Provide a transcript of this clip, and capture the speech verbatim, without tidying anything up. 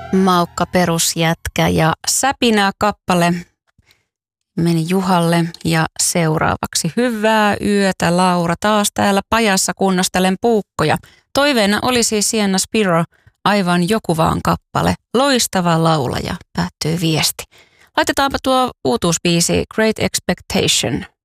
Maukka perusjätkä ja Säpinää kappale meni Juhalle ja seuraavaksi hyvää yötä Laura. Taas täällä pajassa kunnostelen puukkoja. Toiveena oli siis Sienna Spiro, aivan joku vaan kappale. Loistava laulaja, päättyy viesti. Laitetaanpa tuo uutuusbiisi Great Expectation.